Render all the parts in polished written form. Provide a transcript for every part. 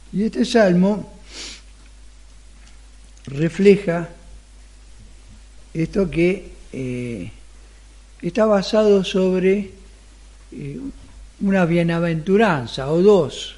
Y este salmo refleja esto que está basado sobre una bienaventuranza o dos.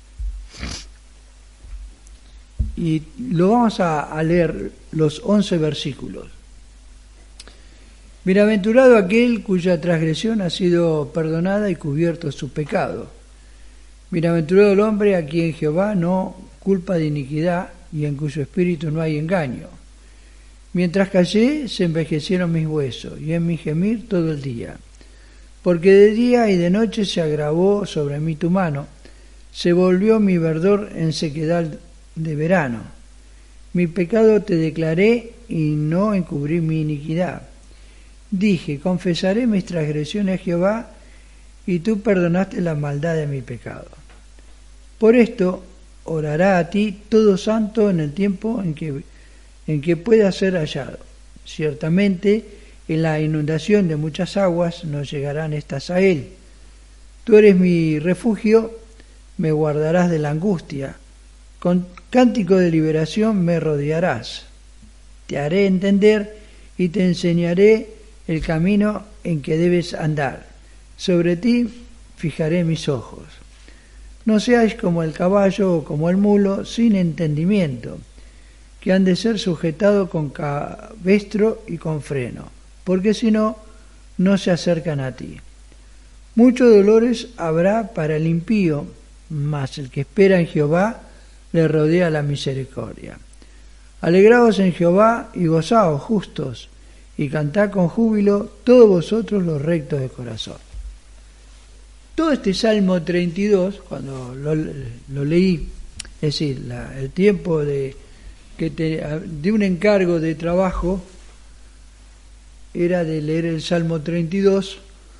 Y lo vamos a leer los 11 versículos. Bienaventurado aquel cuya transgresión ha sido perdonada y cubierto su pecado. Bienaventurado el hombre a quien Jehová no culpa de iniquidad y en cuyo espíritu no hay engaño. Mientras callé, se envejecieron mis huesos y en mi gemir todo el día. Porque de día y de noche se agravó sobre mí tu mano, se volvió mi verdor en sequedad de verano. Mi pecado te declaré y no encubrí mi iniquidad. Dije, confesaré mis transgresiones a Jehová, y tú perdonaste la maldad de mi pecado. Por esto orará a ti todo santo en el tiempo en que pueda ser hallado. Ciertamente, en la inundación de muchas aguas no llegarán estas a él. Tú eres mi refugio, me guardarás de la angustia. Con cántico de liberación me rodearás. Te haré entender y te enseñaré el camino en que debes andar. Sobre ti fijaré mis ojos. No seáis como el caballo o como el mulo sin entendimiento, que han de ser sujetados con cabestro y con freno, porque si no, no se acercan a ti. Muchos dolores habrá para el impío, mas el que espera en Jehová le rodea la misericordia. Alegraos en Jehová y gozaos justos, y cantad con júbilo todos vosotros los rectos de corazón. Todo este Salmo 32, cuando lo leí, es decir, el tiempo de un encargo de trabajo era de leer el Salmo 32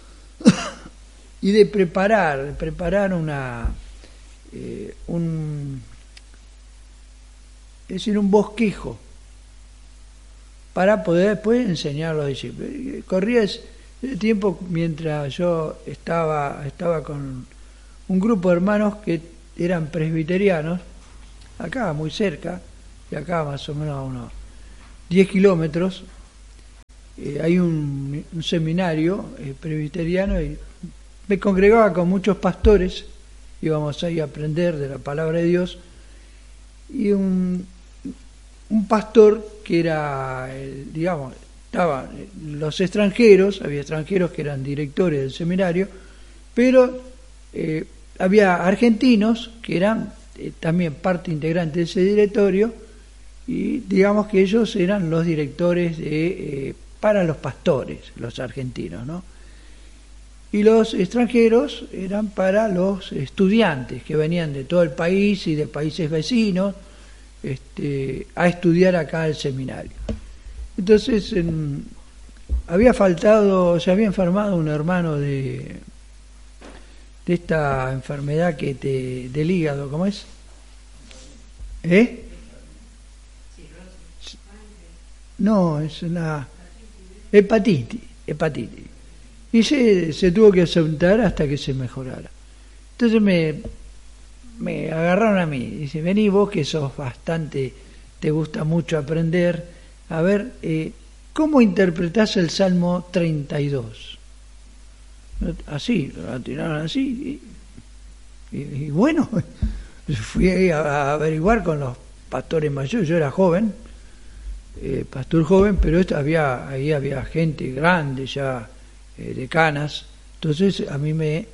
y de preparar un bosquejo para poder después enseñar a los discípulos. Corría el tiempo mientras yo estaba con un grupo de hermanos que eran presbiterianos, acá muy cerca, de acá más o menos a unos 10 kilómetros, hay un seminario presbiteriano y me congregaba con muchos pastores, íbamos ahí a aprender de la palabra de Dios, y un pastor que era, estaban los extranjeros, había extranjeros que eran directores del seminario, pero había argentinos que eran también parte integrante de ese directorio, y digamos que ellos eran los directores para los pastores, los argentinos, ¿no? Y los extranjeros eran para los estudiantes que venían de todo el país y de países vecinos a estudiar acá al seminario. Entonces se había enfermado un hermano de esta enfermedad del hígado, ¿cómo es? No, es una hepatitis. Y se tuvo que sentar hasta que se mejorara. Entonces me agarraron a mí, dice, vení vos que sos bastante, te gusta mucho aprender, a ver, ¿cómo interpretás el Salmo 32? Así, lo tiraron así, y bueno, fui a averiguar con los pastores mayores, yo era joven, pastor joven, pero ahí había gente grande ya, de canas, entonces a mí me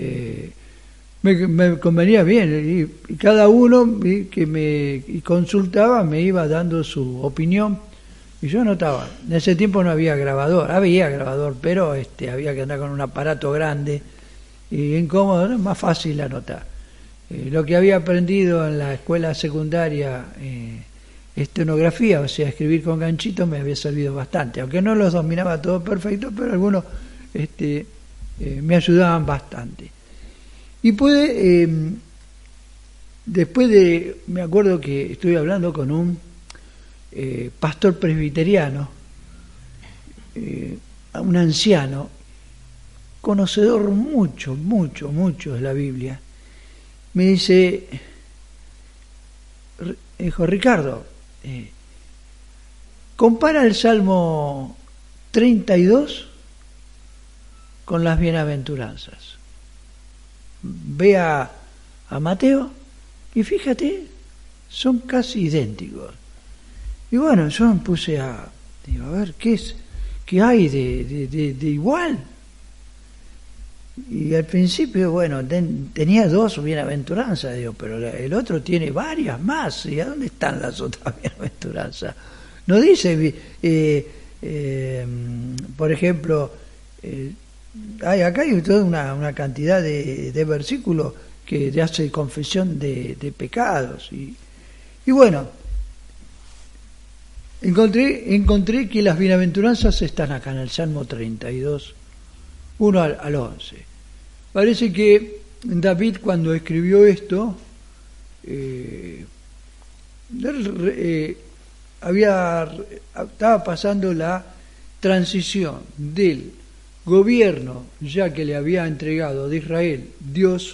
convenía bien, y cada uno que me consultaba me iba dando su opinión y yo anotaba. En ese tiempo no había grabador, pero había que andar con un aparato grande y incómodo, ¿no? Más fácil anotar. Lo que había aprendido en la escuela secundaria, estenografía, o sea, escribir con ganchitos, me había servido bastante, aunque no los dominaba todos perfectos, pero algunos me ayudaban bastante. Y me acuerdo que estuve hablando con un pastor presbiteriano, un anciano, conocedor mucho de la Biblia. Me dice, dijo Ricardo, compara el Salmo 32 con las bienaventuranzas. Ve a Mateo y fíjate, son casi idénticos. Y bueno, yo me puse digo, a ver, ¿qué hay de igual? Y al principio, bueno, tenía 2 bienaventuranzas, digo, pero el otro tiene varias más. ¿Y a dónde están las otras bienaventuranzas? No dice, por ejemplo, acá hay toda una cantidad de versículos que te hace confesión de pecados. Y bueno, encontré que las bienaventuranzas están acá en el Salmo 32, 1 al 11. Parece que David, cuando escribió esto, estaba pasando la transición del gobierno, ya que le había entregado de Israel Dios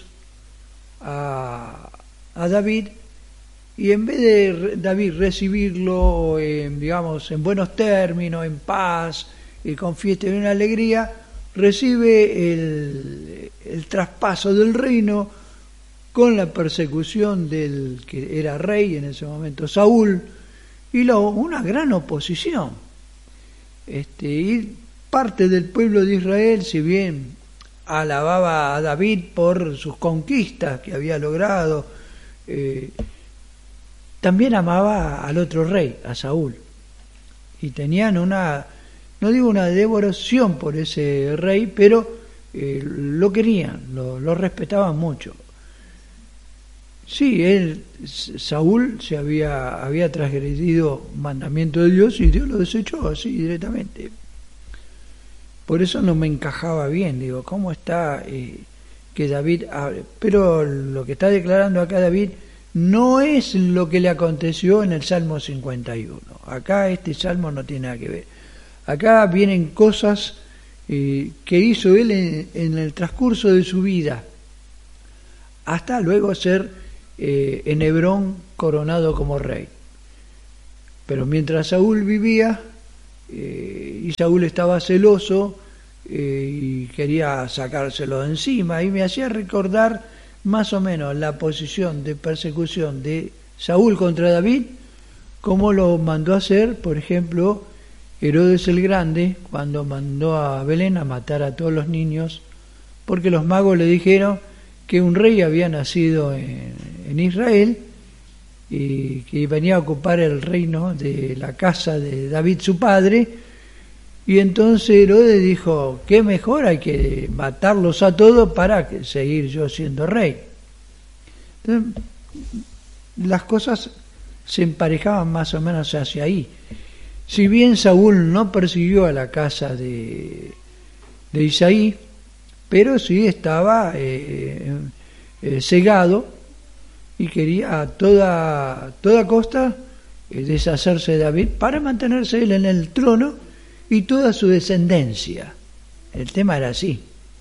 a David, y en vez de David recibirlo, digamos, en buenos términos, en paz, con fiesta y una alegría, recibe el traspaso del reino con la persecución del que era rey en ese momento, Saúl, y una gran oposición. Y parte del pueblo de Israel, si bien alababa a David por sus conquistas que había logrado, también amaba al otro rey, a Saúl, y tenían no digo una devoción por ese rey, pero lo querían, lo respetaban mucho. Sí, Saúl se había transgredido mandamiento de Dios y Dios lo desechó así directamente. Por eso no me encajaba bien, digo, ¿cómo está que David hable? Pero lo que está declarando acá David no es lo que le aconteció en el Salmo 51. Acá este salmo no tiene nada que ver. Acá vienen cosas que hizo él en el transcurso de su vida, hasta luego ser en Hebrón coronado como rey. Pero mientras Saúl vivía, y Saúl estaba celoso y quería sacárselo de encima, y me hacía recordar más o menos la posición de persecución de Saúl contra David, como lo mandó a hacer, por ejemplo, Herodes el Grande, cuando mandó a Belén a matar a todos los niños, porque los magos le dijeron que un rey había nacido en Israel y que venía a ocupar el reino de la casa de David su padre, y entonces Herodes dijo, qué mejor, hay que matarlos a todos para seguir yo siendo rey. Entonces, las cosas se emparejaban más o menos hacia ahí. Si bien Saúl no persiguió a la casa de Isaí, pero sí estaba cegado y quería a toda costa deshacerse de David para mantenerse él en el trono y toda su descendencia. El tema era así.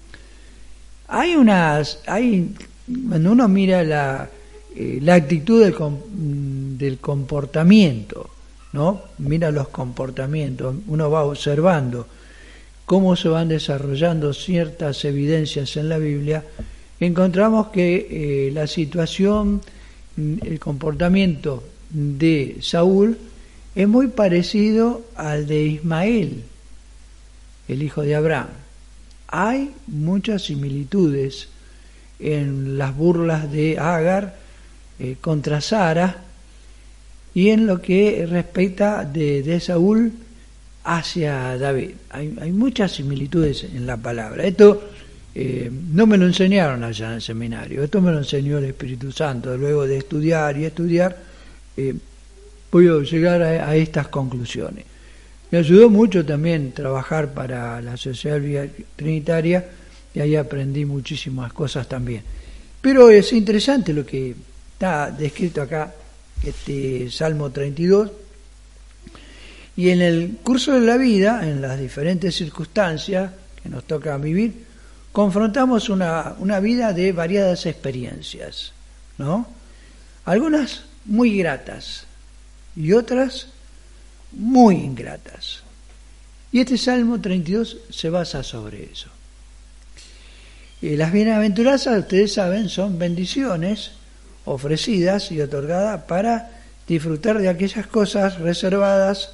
Cuando uno mira la actitud del comportamiento, ¿no? Mira los comportamientos, uno va observando cómo se van desarrollando ciertas evidencias en la Biblia, encontramos que la situación, el comportamiento de Saúl es muy parecido al de Ismael, el hijo de Abraham. Hay muchas similitudes en las burlas de Agar contra Sara y en lo que respecta de Saúl hacia David. Hay muchas similitudes en la palabra. Esto no me lo enseñaron allá en el seminario, esto me lo enseñó el Espíritu Santo. Luego de estudiar y estudiar, voy a llegar a estas conclusiones. Me ayudó mucho también trabajar para la Sociedad Trinitaria y ahí aprendí muchísimas cosas también. Pero es interesante lo que está descrito acá, este Salmo 32, y en el curso de la vida, en las diferentes circunstancias que nos toca vivir, confrontamos una vida de variadas experiencias, ¿no? algunas muy gratas y otras muy ingratas. Y este Salmo 32 se basa sobre eso. Las bienaventuranzas, ustedes saben, son bendiciones ofrecidas y otorgadas para disfrutar de aquellas cosas reservadas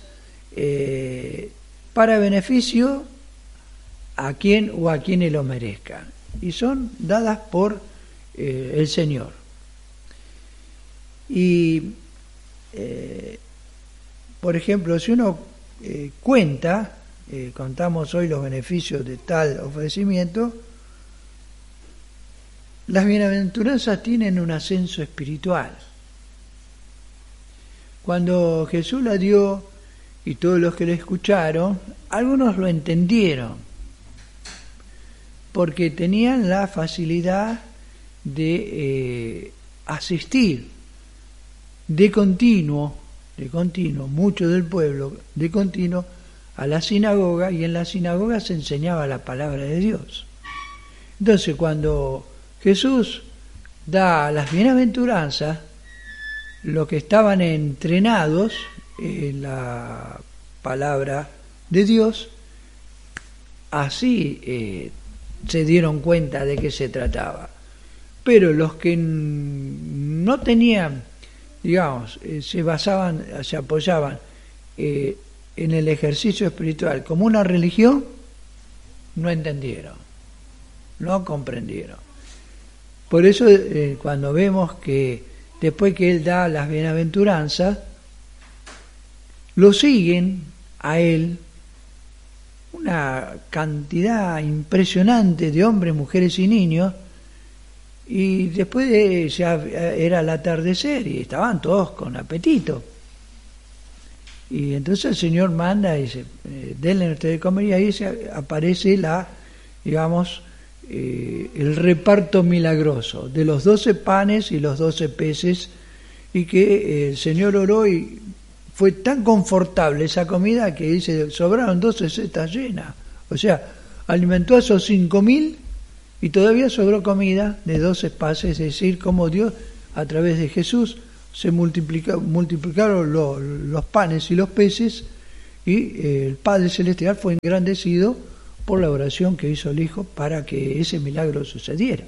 para beneficio a quien o a quienes lo merezcan. Y son dadas por el Señor. Y, por ejemplo, si uno contamos hoy los beneficios de tal ofrecimiento, las bienaventuranzas tienen un ascenso espiritual. Cuando Jesús la dio, y todos los que lo escucharon, algunos lo entendieron, porque tenían la facilidad de asistir de continuo, mucho del pueblo, de continuo, a la sinagoga, y en la sinagoga se enseñaba la palabra de Dios. Entonces, cuando Jesús da las bienaventuranzas, los que estaban entrenados en la palabra de Dios, así se dieron cuenta de qué se trataba. Pero los que no tenían, digamos, se apoyaban en el ejercicio espiritual como una religión, no entendieron, no comprendieron. Por eso cuando vemos que después que Él da las bienaventuranzas, lo siguen a Él una cantidad impresionante de hombres, mujeres y niños, y después ya era el atardecer y estaban todos con apetito. Y entonces el Señor manda y dice, denle ustedes de comer, y ahí aparece el reparto milagroso de los 12 panes y los 12 peces, y que el Señor oró y fue tan confortable esa comida que dice, sobraron 12 cestas llenas. O sea, alimentó a esos 5.000 y todavía sobró comida de 12 panes, es decir, como Dios a través de Jesús se multiplicaron los panes y los peces, y el Padre Celestial fue engrandecido por la oración que hizo el Hijo para que ese milagro sucediera.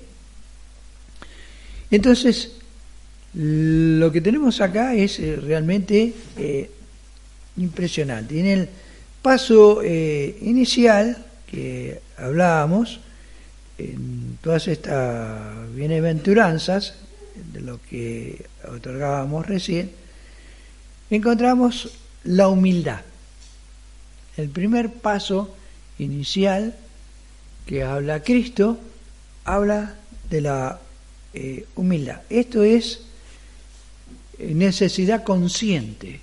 Entonces, lo que tenemos acá es realmente impresionante. En el paso inicial que hablábamos, en todas estas bienaventuranzas, de lo que otorgábamos recién, encontramos la humildad. El primer paso inicial que habla Cristo, habla de la humildad. Esto es necesidad consciente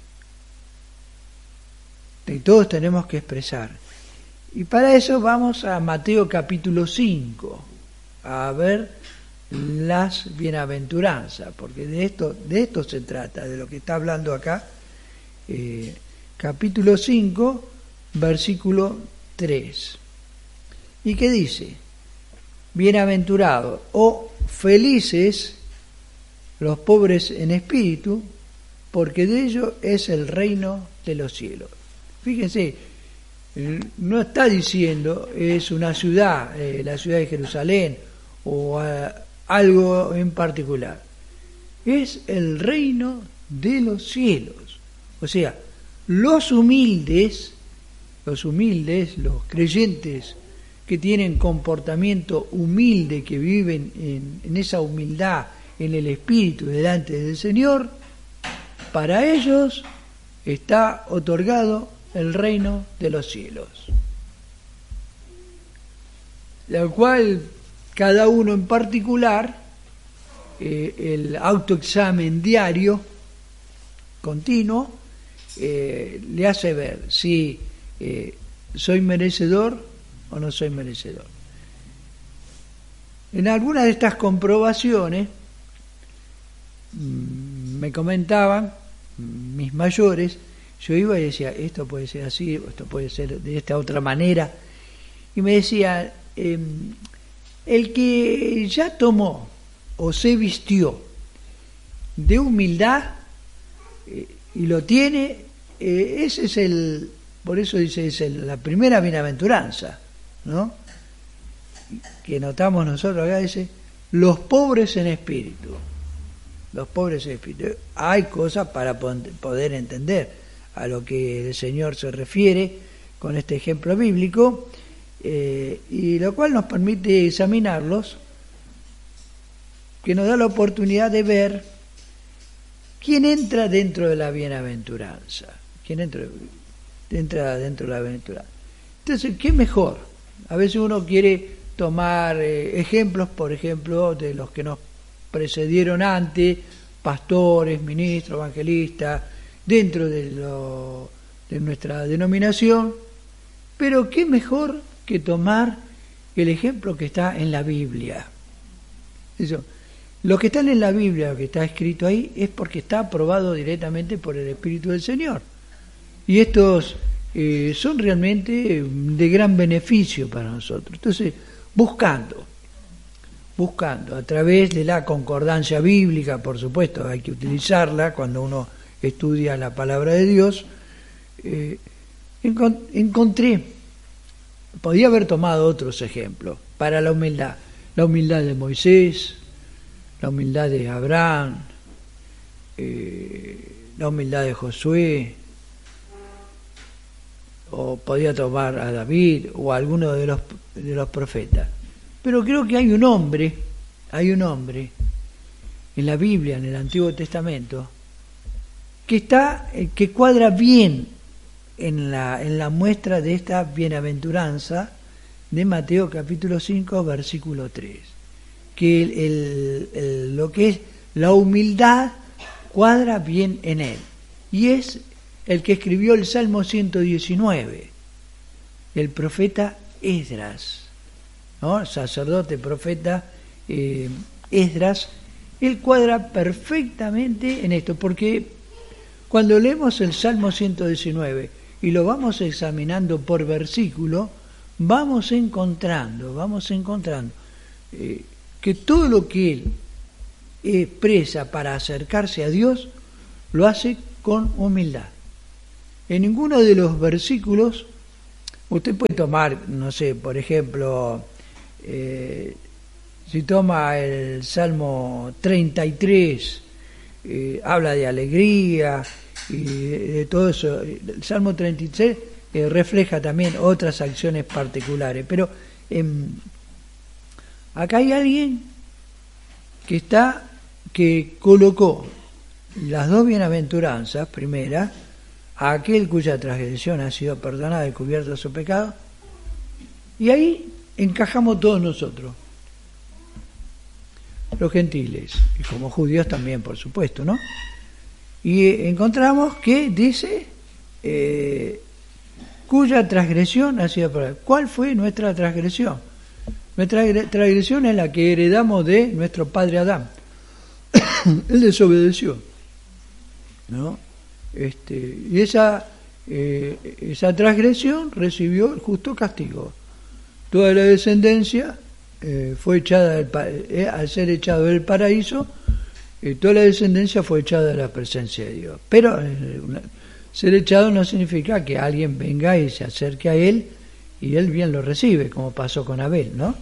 que todos tenemos que expresar. Y para eso vamos a Mateo capítulo 5, a ver las bienaventuranzas, porque de esto se trata, de lo que está hablando acá. Capítulo 5, versículo 3. ¿Y qué dice? Bienaventurados o felices los pobres en espíritu, porque de ellos es el reino de los cielos. Fíjense, no está diciendo es una ciudad, la ciudad de Jerusalén, o algo en particular. Es el reino de los cielos. O sea, los humildes, los creyentes que tienen comportamiento humilde, que viven en esa humildad, en el espíritu delante del Señor, para ellos está otorgado el reino de los cielos, lo cual cada uno en particular, el autoexamen diario continuo le hace ver si soy merecedor o no soy merecedor. En algunas de estas comprobaciones me comentaban mis mayores, yo iba y decía, esto puede ser así, esto puede ser de esta otra manera, y me decía, el que ya tomó o se vistió de humildad, y lo tiene, ese es por eso dice, la primera bienaventuranza, ¿no? Que notamos nosotros acá, dice, los pobres en espíritu. Los pobres en espíritu. Hay cosas para poder entender a lo que el Señor se refiere con este ejemplo bíblico, y lo cual nos permite examinarlos, que nos da la oportunidad de ver quién entra dentro de la bienaventuranza, quién entra dentro de la bienaventuranza. Entonces, ¿qué mejor? A veces uno quiere tomar ejemplos, por ejemplo, de los que nos precedieron antes, pastores, ministros, evangelistas, dentro de nuestra denominación, pero qué mejor que tomar el ejemplo que está en la Biblia. Eso. Lo que está en la Biblia, lo que está escrito ahí, es porque está aprobado directamente por el Espíritu del Señor. Y estos son realmente de gran beneficio para nosotros. Entonces, buscando a través de la concordancia bíblica, por supuesto, hay que utilizarla cuando uno estudia la palabra de Dios, encontré, podía haber tomado otros ejemplos para la humildad de Moisés, la humildad de Abraham, la humildad de Josué, o podía tomar a David o a alguno de los profetas. Pero creo que hay un hombre en la Biblia, en el Antiguo Testamento, que cuadra bien en la muestra de esta bienaventuranza de Mateo capítulo 5, versículo 3. Que lo que es la humildad cuadra bien en él. Y es el que escribió el Salmo 119, el profeta Esdras, ¿no? Sacerdote, profeta Esdras. Él cuadra perfectamente en esto, porque cuando leemos el Salmo 119 y lo vamos examinando por versículo, vamos encontrando que todo lo que él expresa para acercarse a Dios, lo hace con humildad. En ninguno de los versículos, usted puede tomar, no sé, por ejemplo, si toma el Salmo 33, habla de alegría y de todo eso. El Salmo 33 refleja también otras acciones particulares, pero acá hay alguien que colocó las dos bienaventuranzas, primera, a aquel cuya transgresión ha sido perdonada y cubierto su pecado, y ahí encajamos todos nosotros, los gentiles, y como judíos también, por supuesto, ¿no? Y encontramos que dice, cuya transgresión ha sido perdonada. ¿Cuál fue nuestra transgresión? Nuestra transgresión es la que heredamos de nuestro padre Adán. Él desobedeció, ¿no? Y esa transgresión recibió el justo castigo. Toda la descendencia fue echada al ser echado del paraíso, toda la descendencia fue echada de la presencia de Dios. Pero ser echado no significa que alguien venga y se acerque a él y él bien lo recibe, como pasó con Abel, ¿no?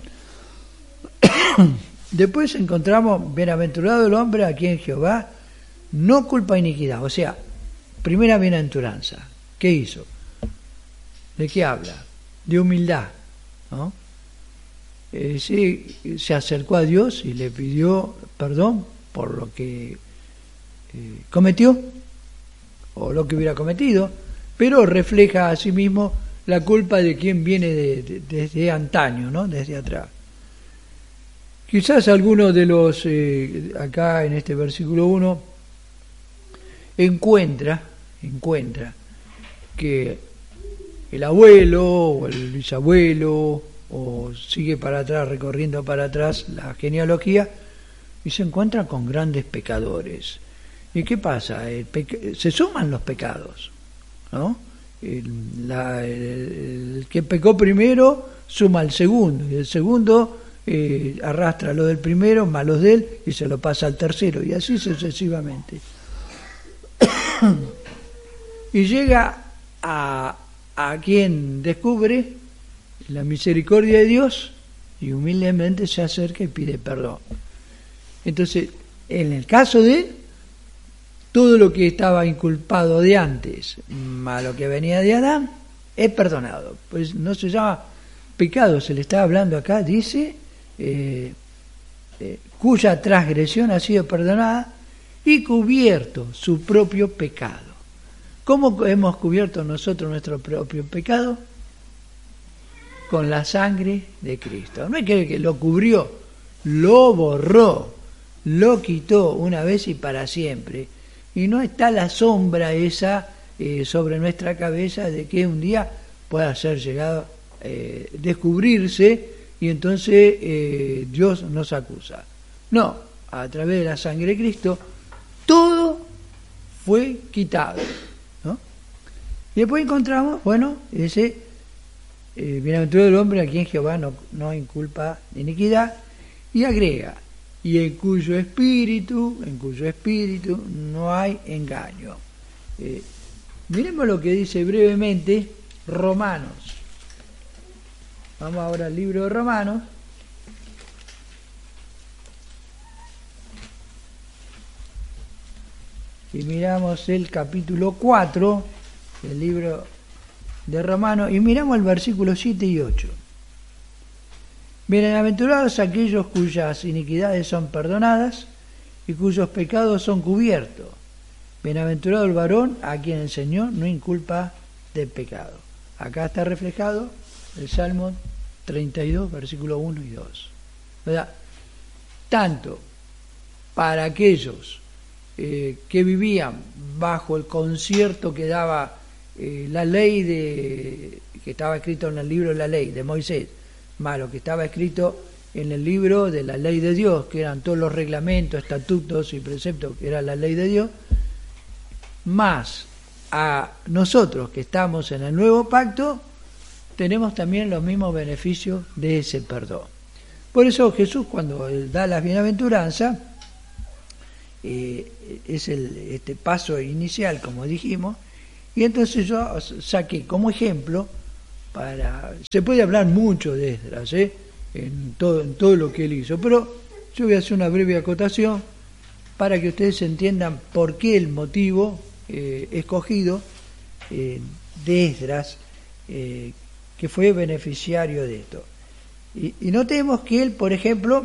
Después encontramos, bienaventurado el hombre a quien Jehová no culpa iniquidad. O sea, primera bienaventuranza, ¿qué hizo? ¿De qué habla? De humildad, ¿no? Sí, se acercó a Dios y le pidió perdón por lo que cometió o lo que hubiera cometido, pero refleja a sí mismo la culpa de quien viene desde antaño, ¿no? Desde atrás. Quizás alguno de los, acá en este versículo 1, encuentra que el abuelo o el bisabuelo, o sigue para atrás, recorriendo para atrás la genealogía, y se encuentra con grandes pecadores. ¿Y qué pasa? Se suman los pecados, ¿no? El que pecó primero suma al segundo, y el segundo arrastra lo del primero, más los de él, y se lo pasa al tercero, y así sucesivamente. Y llega a quien descubre la misericordia de Dios y humildemente se acerca y pide perdón. Entonces, en el caso de él, todo lo que estaba inculpado de antes, más lo que venía de Adán, es perdonado. Pues no se llama pecado, se le está hablando acá, dice, cuya transgresión ha sido perdonada y cubierto su propio pecado. ¿Cómo hemos cubierto nosotros nuestro propio pecado? Con la sangre de Cristo. No es que lo cubrió, lo borró, lo quitó una vez y para siempre. Y no está la sombra esa sobre nuestra cabeza de que un día pueda ser llegado descubrirse y entonces Dios nos acusa. No, a través de la sangre de Cristo todo fue quitado, ¿no? Y después encontramos, bueno, ese bienaventurado el hombre a quien Jehová no inculpa de iniquidad, y agrega, y en cuyo espíritu no hay engaño. Miremos lo que dice brevemente Romanos. Vamos ahora al libro de Romanos. Y miramos el capítulo 4 del libro de Romanos y miramos el versículo 7 y 8. Bienaventurados aquellos cuyas iniquidades son perdonadas y cuyos pecados son cubiertos. Bienaventurado el varón a quien el Señor no inculpa de pecado. Acá está reflejado el Salmo 32, versículo 1 y 2. ¿Verdad? Tanto para aquellos que vivían bajo el concierto que daba la ley que estaba escrito en el libro de la ley de Moisés, más lo que estaba escrito en el libro de la ley de Dios, que eran todos los reglamentos, estatutos y preceptos, que era la ley de Dios, más a nosotros que estamos en el nuevo pacto, tenemos también los mismos beneficios de ese perdón. Por eso Jesús, cuando da las bienaventuranzas, es este paso inicial, como dijimos, y entonces yo saqué como ejemplo, se puede hablar mucho de Esdras, en todo lo que él hizo, pero yo voy a hacer una breve acotación para que ustedes entiendan por qué el motivo escogido de Esdras, que fue beneficiario de esto. Y notemos que él, por ejemplo,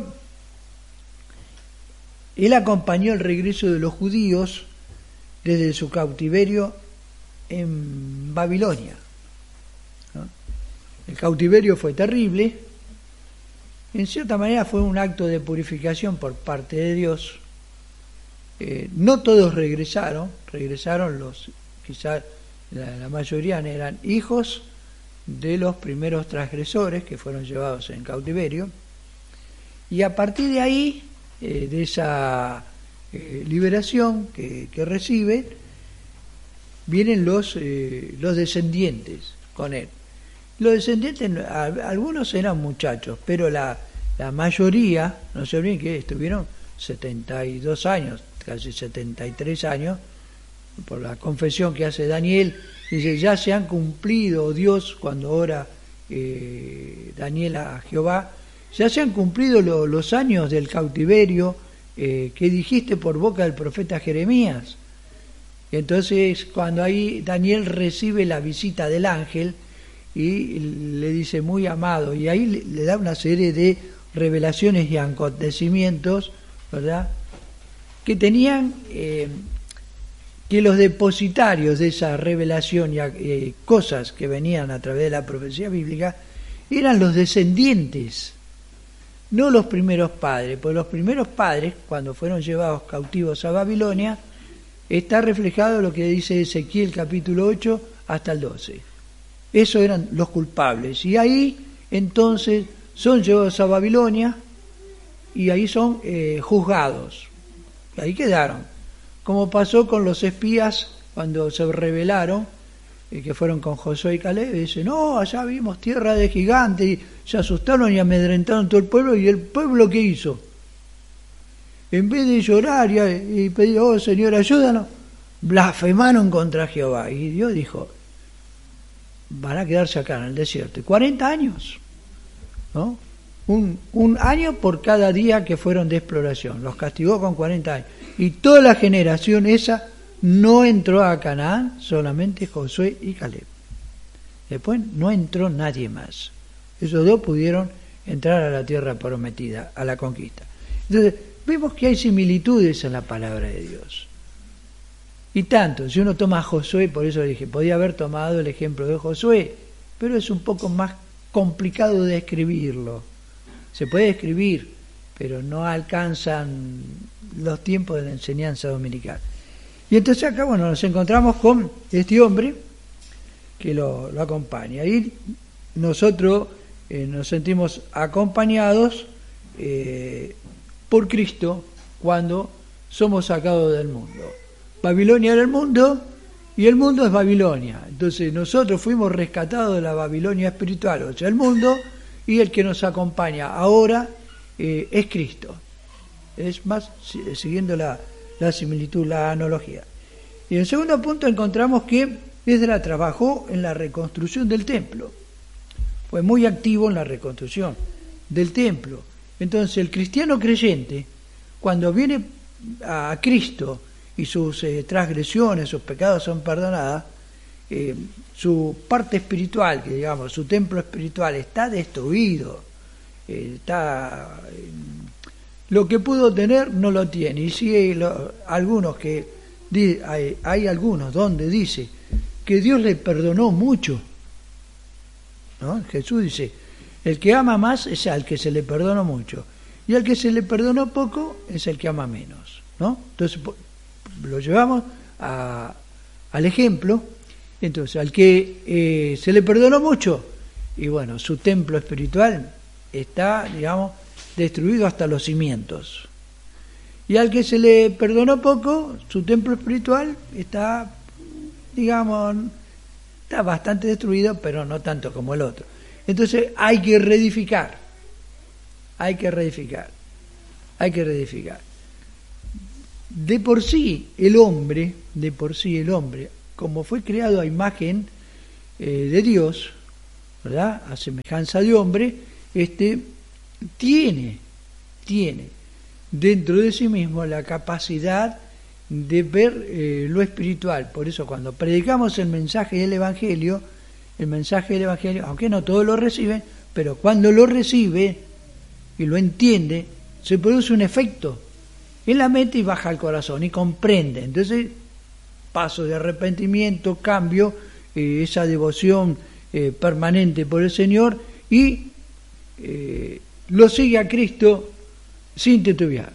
él acompañó el regreso de los judíos desde su cautiverio en Babilonia, ¿no? El cautiverio fue terrible, en cierta manera fue un acto de purificación por parte de Dios. No todos regresaron quizás la mayoría eran hijos de los primeros transgresores que fueron llevados en cautiverio, y a partir de ahí, de esa liberación que recibe, vienen los descendientes con él. Los descendientes, algunos eran muchachos, pero la mayoría, no se olviden que estuvieron 72 años, casi 73 años, por la confesión que hace Daniel, dice, ya se han cumplido, Dios, cuando ora Daniel a Jehová, ya se han cumplido los años del cautiverio que dijiste por boca del profeta Jeremías. Y entonces, cuando ahí Daniel recibe la visita del ángel y le dice, muy amado, y ahí le da una serie de revelaciones y acontecimientos, ¿verdad?, que tenían que los depositarios de esa revelación y cosas que venían a través de la profecía bíblica eran los descendientes, no los primeros padres, porque los primeros padres, cuando fueron llevados cautivos a Babilonia, está reflejado lo que dice Ezequiel capítulo 8 hasta el 12. Esos eran los culpables, y ahí entonces son llevados a Babilonia y ahí son juzgados, y ahí quedaron, como pasó con los espías cuando se rebelaron que fueron con Josué y Caleb, y dicen, no, allá vimos tierra de gigantes, y se asustaron y amedrentaron todo el pueblo, y el pueblo ¿qué hizo? En vez de llorar y pedir, oh Señor, ayúdanos, blasfemaron contra Jehová. Y Dios dijo, van a quedarse acá en el desierto. 40 años, ¿no? Un año por cada día que fueron de exploración. Los castigó con 40 años. Y toda la generación esa no entró a Canaán, solamente Josué y Caleb. Después no entró nadie más. Esos dos pudieron entrar a la tierra prometida, a la conquista. Entonces, vemos que hay similitudes en la palabra de Dios. Y tanto, si uno toma a Josué, por eso dije, podía haber tomado el ejemplo de Josué, pero es un poco más complicado de escribirlo. Se puede escribir, pero no alcanzan los tiempos de la enseñanza dominical. Y entonces acá, bueno, nos encontramos con este hombre que lo acompaña. Y nosotros nos sentimos acompañados por Cristo cuando somos sacados del mundo. Babilonia era el mundo y el mundo es Babilonia. Entonces nosotros fuimos rescatados de la Babilonia espiritual, o sea, el mundo, y el que nos acompaña ahora es Cristo. Es más, siguiendo la similitud, la analogía. Y en el segundo punto encontramos que Esdras trabajó en la reconstrucción del templo. Fue muy activo en la reconstrucción del templo. Entonces el cristiano creyente, cuando viene a Cristo y sus transgresiones, sus pecados son perdonadas, su parte espiritual, que digamos, su templo espiritual está destruido, lo que pudo tener no lo tiene. Y si hay algunos hay algunos donde dice que Dios le perdonó mucho, ¿no? Jesús dice, el que ama más es al que se le perdonó mucho, y al que se le perdonó poco es el que ama menos, ¿no? Entonces lo llevamos al ejemplo. Entonces al que se le perdonó mucho, y bueno, su templo espiritual está, digamos, destruido hasta los cimientos. Y al que se le perdonó poco, su templo espiritual está, digamos, está bastante destruido, pero no tanto como el otro. Entonces hay que reedificar. De por sí el hombre, como fue creado a imagen de Dios, ¿verdad? A semejanza de hombre, tiene dentro de sí mismo la capacidad de ver lo espiritual. Por eso cuando predicamos el mensaje del Evangelio, aunque no todos lo reciben, pero cuando lo recibe y lo entiende, se produce un efecto en la mente y baja al corazón y comprende. Entonces, paso de arrepentimiento, cambio, esa devoción permanente por el Señor, y lo sigue a Cristo sin titubear.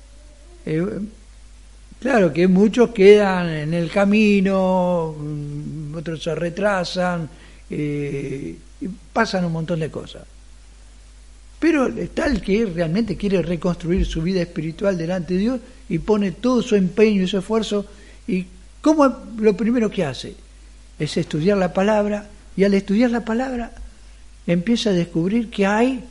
Claro que muchos quedan en el camino, otros se retrasan, y pasan un montón de cosas. Pero está el que realmente quiere reconstruir su vida espiritual delante de Dios y pone todo su empeño y su esfuerzo. ¿Y cómo lo primero que hace? Es estudiar la palabra, y al estudiar la palabra empieza a descubrir que hay,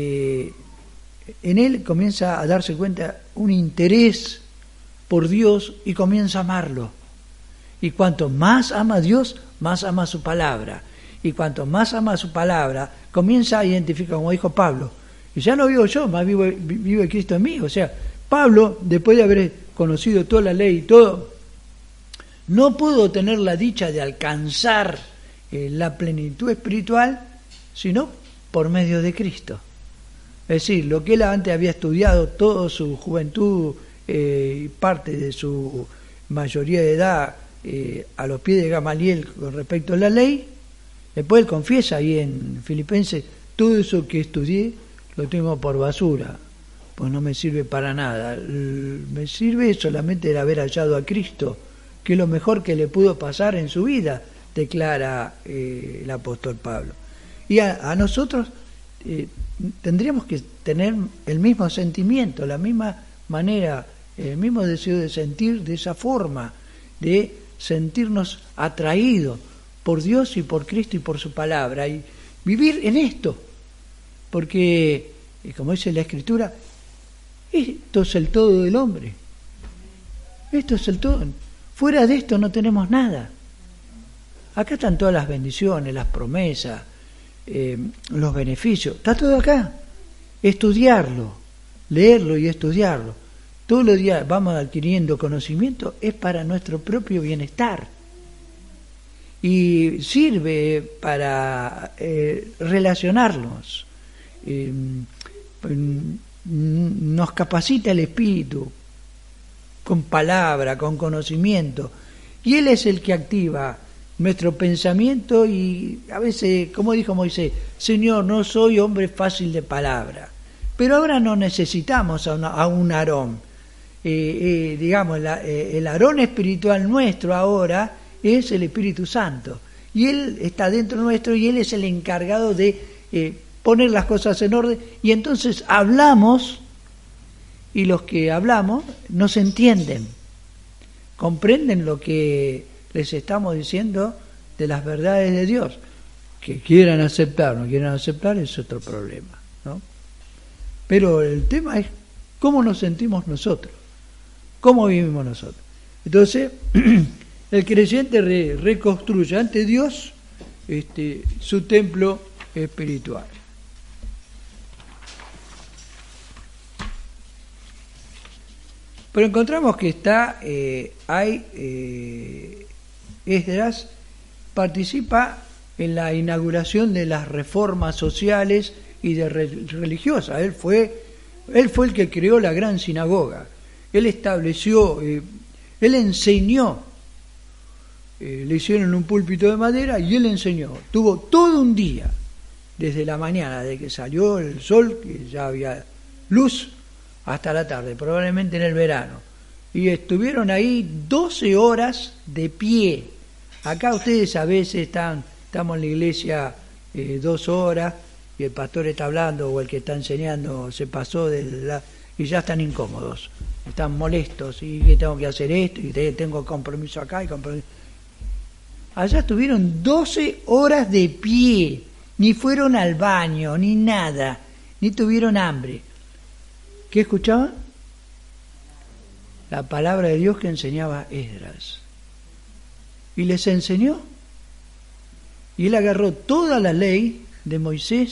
en él comienza a darse cuenta un interés por Dios y comienza a amarlo. Y cuanto más ama a Dios, más ama su palabra. Y cuanto más ama su palabra, comienza a identificar, como dijo Pablo, y ya no vivo yo, más vive Cristo en mí. O sea, Pablo, después de haber conocido toda la ley y todo, no pudo tener la dicha de alcanzar la plenitud espiritual, sino por medio de Cristo. Es decir, lo que él antes había estudiado toda su juventud y parte de su mayoría de edad a los pies de Gamaliel con respecto a la ley, después él confiesa ahí en Filipenses, todo eso que estudié lo tengo por basura, pues no me sirve para nada, me sirve solamente de haber hallado a Cristo, que es lo mejor que le pudo pasar en su vida, declara el apóstol Pablo. Y a nosotros tendríamos que tener el mismo sentimiento, la misma manera, el mismo deseo de sentir de esa forma, de sentirnos atraídos por Dios y por Cristo y por su palabra, y vivir en esto, porque, como dice la Escritura, esto es el todo del hombre, esto es el todo, fuera de esto no tenemos nada. Acá están todas las bendiciones, las promesas, los beneficios, está todo acá. Estudiarlo, leerlo y estudiarlo. Todos los días vamos adquiriendo conocimiento, es para nuestro propio bienestar. Y sirve para relacionarnos. Nos capacita el espíritu con palabra, con conocimiento. Y Él es el que activa nuestro pensamiento y a veces, como dijo Moisés, Señor, no soy hombre fácil de palabra. Pero ahora no necesitamos a un Aarón. Digamos, el Aarón espiritual nuestro ahora es el Espíritu Santo. Y Él está dentro nuestro y Él es el encargado de poner las cosas en orden. Y entonces hablamos y los que hablamos nos entienden, comprenden lo que les estamos diciendo de las verdades de Dios. Que quieran aceptar o no quieran aceptar es otro problema, ¿no? Pero el tema es cómo nos sentimos nosotros, cómo vivimos nosotros. Entonces, el creyente reconstruye ante Dios su templo espiritual. Pero encontramos que Esdras participa en la inauguración de las reformas sociales y religiosas. Él fue el que creó la gran sinagoga. Él estableció, él enseñó, le hicieron un púlpito de madera y él enseñó. Tuvo todo un día, desde la mañana, de que salió el sol, que ya había luz, hasta la tarde, probablemente en el verano. Y estuvieron ahí 12 horas de pie. Acá ustedes a veces estamos en la iglesia 2 horas y el pastor está hablando o el que está enseñando se pasó y ya están incómodos, están molestos y que tengo que hacer esto y tengo compromiso acá y compromiso. Allá estuvieron 12 horas de pie, ni fueron al baño, ni nada, ni tuvieron hambre. ¿Qué escuchaban? La palabra de Dios que enseñaba Esdras. Y les enseñó. Y él agarró toda la ley de Moisés